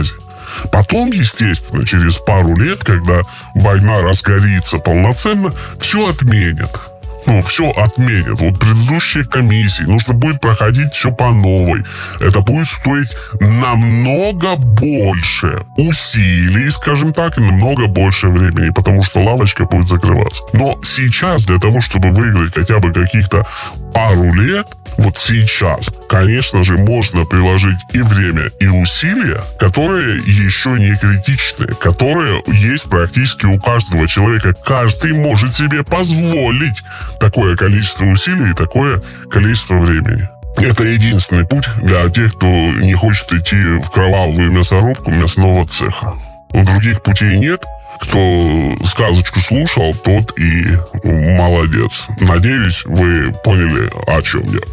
Потом, естественно, через пару лет, когда война разгорится полноценно, все отменят. Все отменят. Вот предыдущие комиссии, нужно будет проходить все по новой. Это будет стоить намного больше усилий, скажем так, и намного больше времени, потому что лавочка будет закрываться. Но сейчас для того, чтобы выиграть хотя бы каких-то пару лет, вот сейчас, конечно же, можно приложить и время, и усилия, которые еще не критичны, которые есть практически у каждого человека. Каждый может себе позволить такое количество усилий и такое количество времени. Это единственный путь для тех, кто не хочет идти в кровавую мясорубку мясного цеха. Других путей нет. Кто сказочку слушал, тот и молодец. Надеюсь, вы поняли, о чем я.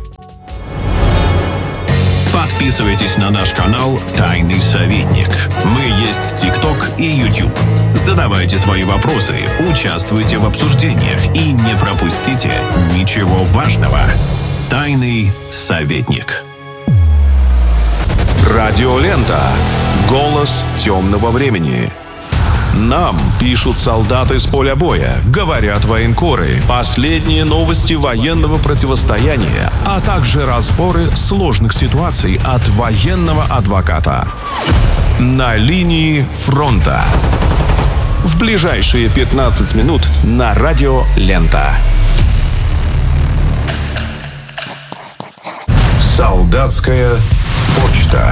Подписывайтесь на наш канал «Тайный советник». Мы есть в ТикТок и YouTube. Задавайте свои вопросы, участвуйте в обсуждениях и не пропустите ничего важного. «Тайный советник». Радиолента. Голос темного времени. Нам пишут солдаты с поля боя, говорят военкоры, последние новости военного противостояния, а также разборы сложных ситуаций от военного адвоката. На линии фронта. В ближайшие 15 минут на Радио Лента. Солдатская почта.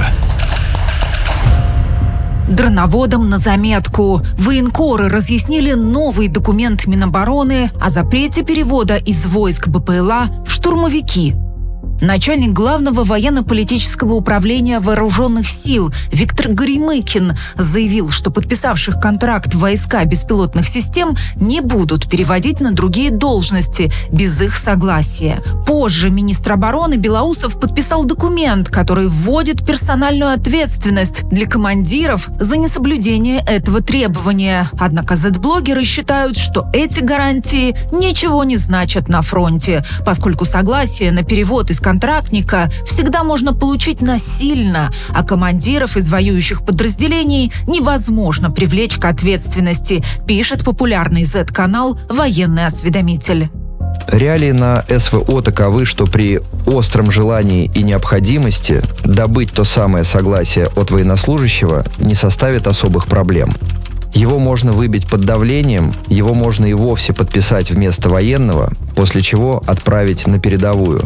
Дроноводам на заметку. Военкоры разъяснили новый документ Минобороны о запрете перевода из войск БПЛА в штурмовики. Начальник Главного военно-политического управления Вооруженных сил Виктор Горемыкин заявил, что подписавших контракт войска беспилотных систем не будут переводить на другие должности без их согласия. Позже министр обороны Белоусов подписал документ, который вводит персональную ответственность для командиров за несоблюдение этого требования. Однако Z-блогеры считают, что эти гарантии ничего не значат на фронте, поскольку согласие на перевод из контрактника всегда можно получить насильно, а командиров из воюющих подразделений невозможно привлечь к ответственности, пишет популярный Z-канал «Военный осведомитель». Реалии на СВО таковы, что при остром желании и необходимости добыть то самое согласие от военнослужащего не составит особых проблем. Его можно выбить под давлением, его можно и вовсе подписать вместо военного, после чего отправить на передовую.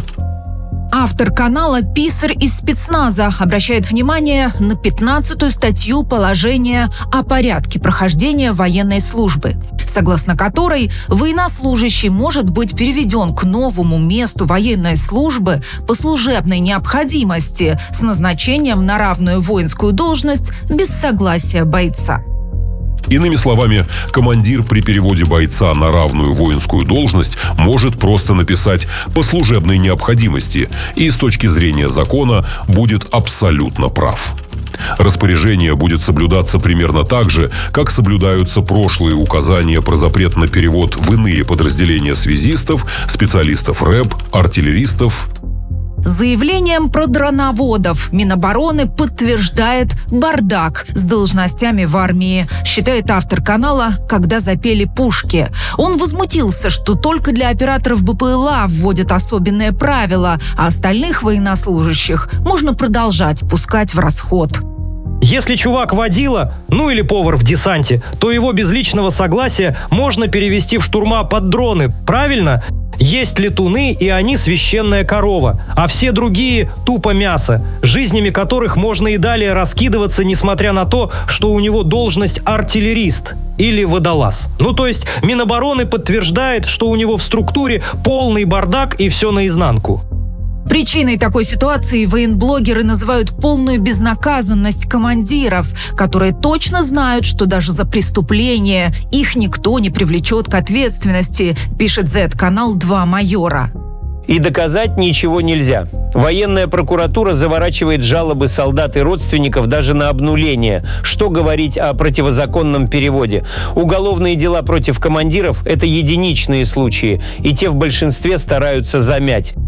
Автор канала «Писарь из спецназа» обращает внимание на 15-ю статью положения о порядке прохождения военной службы, согласно которой военнослужащий может быть переведен к новому месту военной службы по служебной необходимости с назначением на равную воинскую должность без согласия бойца. Иными словами, командир при переводе бойца на равную воинскую должность может просто написать «по служебной необходимости» и с точки зрения закона будет абсолютно прав. Распоряжение будет соблюдаться примерно так же, как соблюдаются прошлые указания про запрет на перевод в иные подразделения связистов, специалистов РЭБ, артиллеристов. Заявлением про дроноводов Минобороны подтверждает бардак с должностями в армии, считает автор канала «Когда запели пушки». Он возмутился, что только для операторов БПЛА вводят особенные правила, а остальных военнослужащих можно продолжать пускать в расход. Если чувак водила, или повар в десанте, то его без личного согласия можно перевести в штурма под дроны, правильно? Есть летуны, и они священная корова, а все другие – тупо мясо, жизнями которых можно и далее раскидываться, несмотря на то, что у него должность артиллерист или водолаз. То есть Минобороны подтверждает, что у него в структуре полный бардак и все наизнанку. Причиной такой ситуации военблогеры называют полную безнаказанность командиров, которые точно знают, что даже за преступление их никто не привлечет к ответственности, пишет Z-канал «Два майора». И доказать ничего нельзя. Военная прокуратура заворачивает жалобы солдат и родственников даже на обнуление. Что говорить о противозаконном переводе? Уголовные дела против командиров – это единичные случаи, и те в большинстве стараются замять.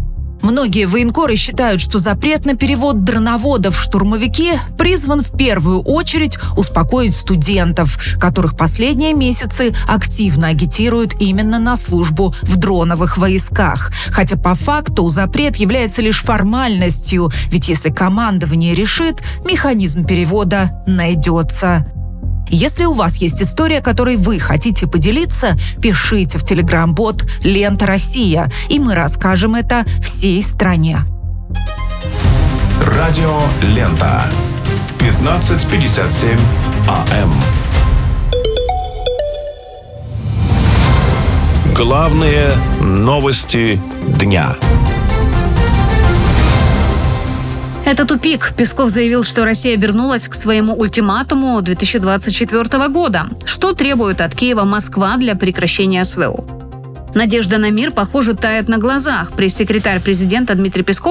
Многие военкоры считают, что запрет на перевод дроноводов в штурмовики призван в первую очередь успокоить студентов, которых последние месяцы активно агитируют именно на службу в дроновых войсках. Хотя по факту запрет является лишь формальностью, ведь если командование решит, механизм перевода найдется. Если у вас есть история, которой вы хотите поделиться, пишите в телеграм-бот «Лента Россия», и мы расскажем это всей стране. Радио «Лента». 15:57 АМ. Главные новости дня. Это тупик. Песков заявил, что Россия вернулась к своему ультиматуму 2024 года. Что требует от Киева Москва для прекращения СВО? Надежда на мир, похоже, тает на глазах. Пресс-секретарь президента Дмитрий Песков